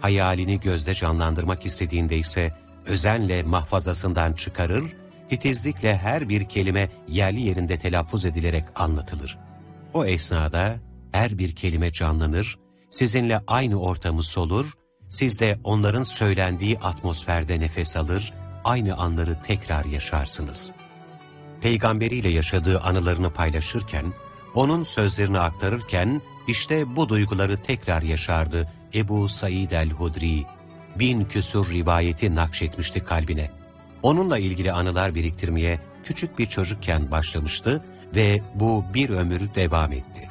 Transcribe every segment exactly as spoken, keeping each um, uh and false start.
hayalini gözde canlandırmak istediğinde ise özenle mahfazasından çıkarır, titizlikle her bir kelime yerli yerinde telaffuz edilerek anlatılır. O esnada her bir kelime canlanır, sizinle aynı ortamı solur, siz de onların söylendiği atmosferde nefes alır, aynı anları tekrar yaşarsınız. Peygamberiyle yaşadığı anılarını paylaşırken, onun sözlerini aktarırken, işte bu duyguları tekrar yaşardı Ebu Said el-Hudri. Bin küsur rivayeti nakşetmişti kalbine. Onunla ilgili anılar biriktirmeye küçük bir çocukken başlamıştı ve bu bir ömür devam etti.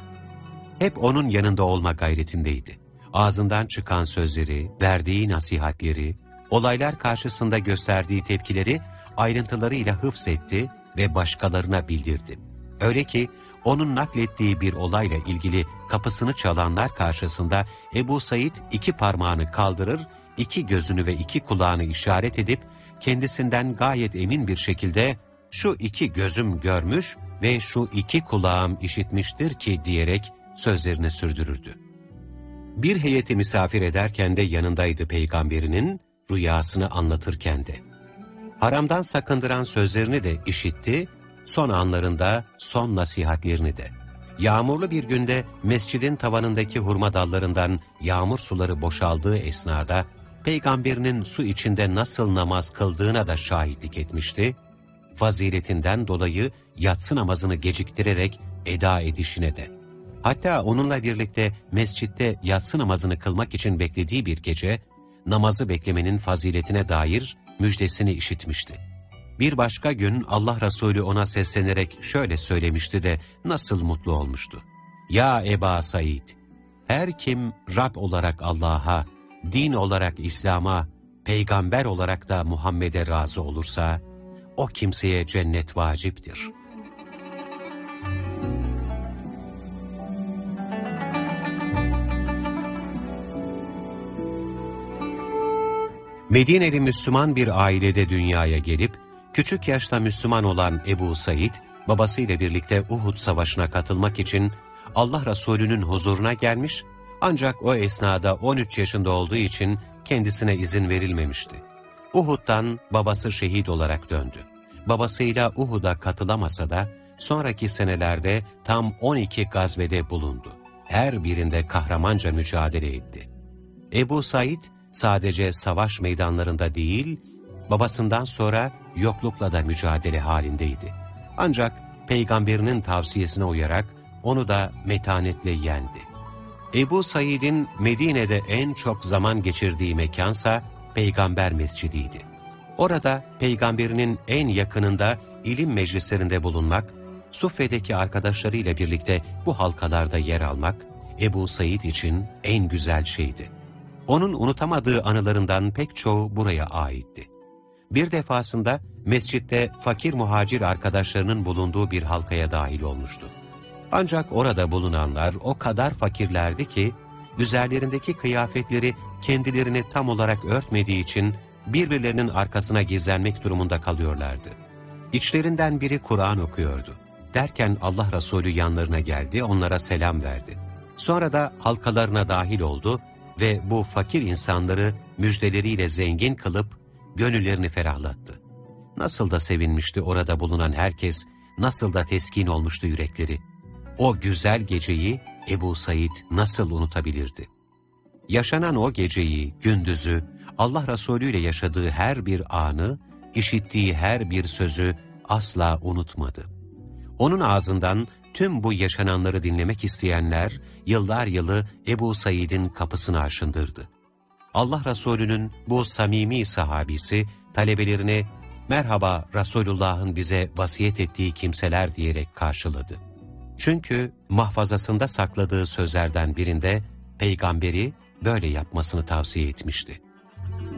Hep onun yanında olma gayretindeydi. Ağzından çıkan sözleri, verdiği nasihatleri, olaylar karşısında gösterdiği tepkileri ayrıntılarıyla hıfzetti ve başkalarına bildirdi. Öyle ki onun naklettiği bir olayla ilgili kapısını çalanlar karşısında Ebu Said iki parmağını kaldırır, iki gözünü ve iki kulağını işaret edip kendisinden gayet emin bir şekilde "Şu iki gözüm görmüş ve şu iki kulağım işitmiştir ki" diyerek sözlerini sürdürürdü. Bir heyeti misafir ederken de yanındaydı peygamberinin, rüyasını anlatırken de. Haramdan sakındıran sözlerini de işitti, son anlarında son nasihatlerini de. Yağmurlu bir günde mescidin tavanındaki hurma dallarından yağmur suları boşaldığı esnada, peygamberinin su içinde nasıl namaz kıldığına da şahitlik etmişti, faziletinden dolayı yatsı namazını geciktirerek eda edişine de. Hatta onunla birlikte mescitte yatsı namazını kılmak için beklediği bir gece, namazı beklemenin faziletine dair müjdesini işitmişti. Bir başka gün Allah Resulü ona seslenerek şöyle söylemişti de nasıl mutlu olmuştu. "Ya Eba Said, her kim Rab olarak Allah'a, din olarak İslam'a, peygamber olarak da Muhammed'e razı olursa, o kimseye cennet vaciptir." Medineli Müslüman bir ailede dünyaya gelip, küçük yaşta Müslüman olan Ebu Said, babasıyla birlikte Uhud Savaşı'na katılmak için Allah Resulü'nün huzuruna gelmiş, ancak o esnada on üç yaşında olduğu için kendisine izin verilmemişti. Uhud'dan babası şehit olarak döndü. Babasıyla Uhud'a katılamasa da, sonraki senelerde tam on iki gazvede bulundu. Her birinde kahramanca mücadele etti. Ebu Said, sadece savaş meydanlarında değil, babasından sonra yoklukla da mücadele halindeydi. Ancak peygamberinin tavsiyesine uyarak onu da metanetle yendi. Ebu Said'in Medine'de en çok zaman geçirdiği mekansa Peygamber Mescidiydi. Orada peygamberinin en yakınında ilim meclislerinde bulunmak, Suffe'deki arkadaşlarıyla birlikte bu halkalarda yer almak Ebu Said için en güzel şeydi. Onun unutamadığı anılarından pek çoğu buraya aitti. Bir defasında mescitte fakir muhacir arkadaşlarının bulunduğu bir halkaya dahil olmuştu. Ancak orada bulunanlar o kadar fakirlerdi ki, üzerlerindeki kıyafetleri kendilerini tam olarak örtmediği için birbirlerinin arkasına gizlenmek durumunda kalıyorlardı. İçlerinden biri Kur'an okuyordu. Derken Allah Resulü yanlarına geldi, onlara selam verdi. Sonra da halkalarına dahil oldu ve bu fakir insanları müjdeleriyle zengin kılıp gönüllerini ferahlattı. Nasıl da sevinmişti orada bulunan herkes, nasıl da teskin olmuştu yürekleri. O güzel geceyi Ebu Said nasıl unutabilirdi? Yaşanan o geceyi, gündüzü, Allah Resulü ile yaşadığı her bir anı, işittiği her bir sözü asla unutmadı. Onun ağzından tüm bu yaşananları dinlemek isteyenler, yıllar yılı Ebu Said'in kapısını aşındırdı. Allah Resulü'nün bu samimi sahabisi, talebelerine "Merhaba Resulullah'ın bize vasiyet ettiği kimseler" diyerek karşıladı. Çünkü mahfazasında sakladığı sözlerden birinde peygamberi böyle yapmasını tavsiye etmişti.